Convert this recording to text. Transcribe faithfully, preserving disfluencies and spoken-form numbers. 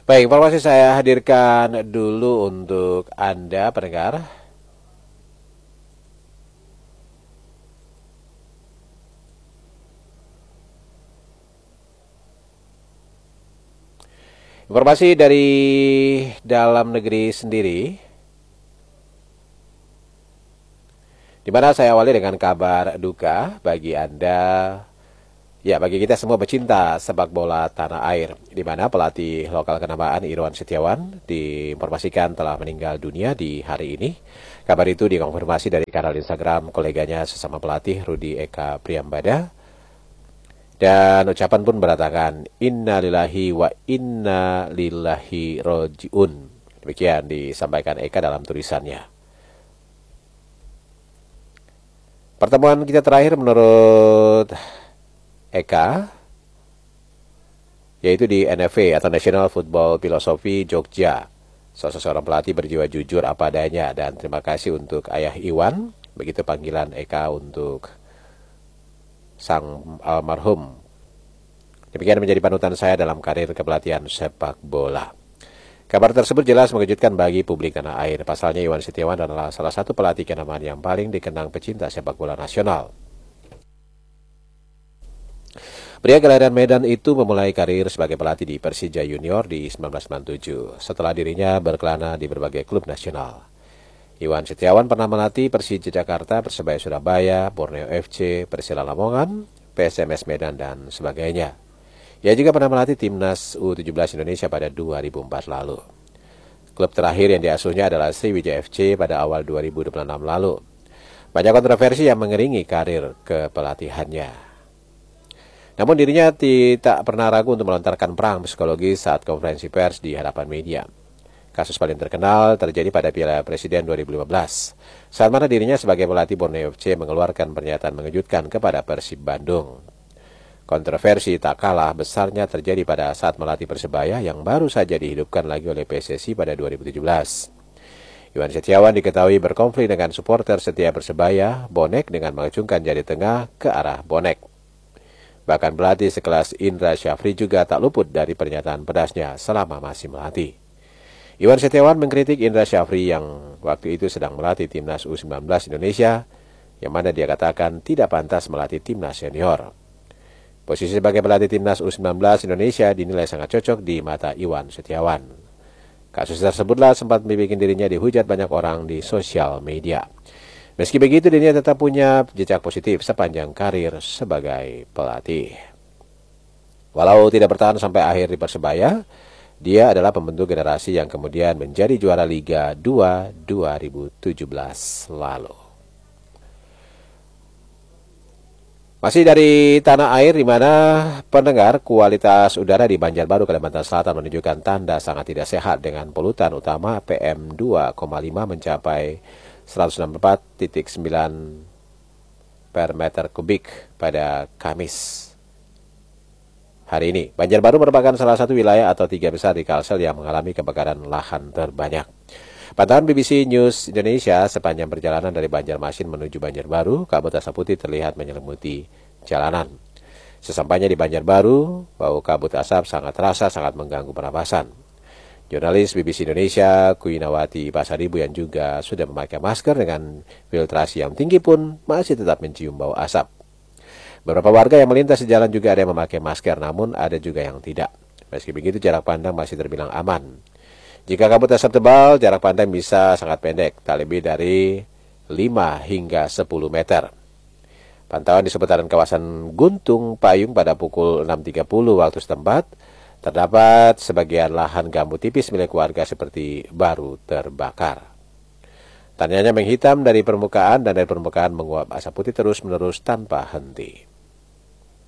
Baik, informasi saya hadirkan dulu untuk Anda pendengar. Informasi dari dalam negeri sendiri, di mana saya awali dengan kabar duka bagi Anda, ya bagi kita semua pecinta sepak bola tanah air, di mana pelatih lokal kenamaan Irwan Setiawan diinformasikan telah meninggal dunia di hari ini. Kabar itu dikonfirmasi dari kanal Instagram koleganya sesama pelatih Rudi Eka Priambada. Dan ucapan pun beratakan inna lillahi wa inna lillahi rojiun. Demikian disampaikan Eka dalam tulisannya. Pertemuan kita terakhir menurut Eka yaitu di N F A atau National Football Philosophy Jogja. Sosok seorang pelatih berjiwa jujur apa adanya, dan terima kasih untuk Ayah Iwan, begitu panggilan Eka untuk sang almarhum. Demikian menjadi panutan saya dalam karir kepelatihan sepak bola. Kabar tersebut jelas mengejutkan bagi publik tanah air. Pasalnya Irwan Setiawan adalah salah satu pelatih kenamaan yang paling dikenang pecinta sepak bola nasional. Pria kelahiran Medan itu memulai karir sebagai pelatih di Persija Junior di seribu sembilan ratus sembilan puluh tujuh setelah dirinya berkelana di berbagai klub nasional. Irwan Setiawan pernah melatih Persija Jakarta, Persebaya Surabaya, Borneo F C, Persela Lamongan, P S M S Medan, dan sebagainya. Ia juga pernah melatih timnas U tujuh belas Indonesia pada dua ribu empat lalu. Klub terakhir yang diasuhnya adalah Sriwijaya F C pada awal dua ribu dua puluh enam lalu. Banyak kontroversi yang mengeringi karir kepelatihannya. Namun dirinya tidak pernah ragu untuk melontarkan perang psikologi saat konferensi pers di hadapan media. Kasus paling terkenal terjadi pada Piala Presiden dua ribu lima belas, saat mana dirinya sebagai pelatih Borneo F C mengeluarkan pernyataan mengejutkan kepada Persib Bandung. Kontroversi tak kalah besarnya terjadi pada saat melatih Persebaya yang baru saja dihidupkan lagi oleh P S S I pada dua ribu tujuh belas. Irwan Setiawan diketahui berkonflik dengan supporter setia Persebaya, Bonek, dengan mengacungkan jari tengah ke arah Bonek. Bahkan pelatih sekelas Indra Syafri juga tak luput dari pernyataan pedasnya selama masih melatih. Irwan Setiawan mengkritik Indra Syafri yang waktu itu sedang melatih timnas U sembilan belas Indonesia, yang mana dia katakan tidak pantas melatih timnas senior. Posisi sebagai pelatih timnas U sembilan belas Indonesia dinilai sangat cocok di mata Irwan Setiawan. Kasus tersebutlah sempat membuat dirinya dihujat banyak orang di sosial media. Meski begitu, dirinya tetap punya jejak positif sepanjang karir sebagai pelatih. Walau tidak bertahan sampai akhir di Persebaya, dia adalah pembentuk generasi yang kemudian menjadi juara Liga dua dua ribu tujuh belas lalu. Masih dari tanah air, di mana pendengar, kualitas udara di Banjarbaru, Kalimantan Selatan menunjukkan tanda sangat tidak sehat dengan polutan utama P M dua koma lima mencapai seratus enam puluh empat koma sembilan per meter kubik pada Kamis hari ini. Banjarbaru merupakan salah satu wilayah atau tiga besar di Kalsel yang mengalami kebakaran lahan terbanyak. Pantauan B B C News Indonesia sepanjang perjalanan dari Banjarmasin menuju Banjarbaru, kabut asap putih terlihat menyelimuti jalanan. Sesampainya di Banjarbaru, bau kabut asap sangat terasa, sangat mengganggu pernapasan. Jurnalis B B C Indonesia, Kuinawati Pasaribu, yang juga sudah memakai masker dengan filtrasi yang tinggi pun masih tetap mencium bau asap. Beberapa warga yang melintas di jalan juga ada yang memakai masker, namun ada juga yang tidak. Meski begitu, jarak pandang masih terbilang aman. Jika kabut asap tebal, jarak pandang bisa sangat pendek, tak lebih dari lima hingga sepuluh meter. Pantauan di seputaran kawasan Guntung Payung pada pukul enam tiga puluh waktu setempat, terdapat sebagian lahan gambut tipis milik warga seperti baru terbakar. Tanyanya menghitam dari permukaan, dan dari permukaan menguap asap putih terus-menerus tanpa henti.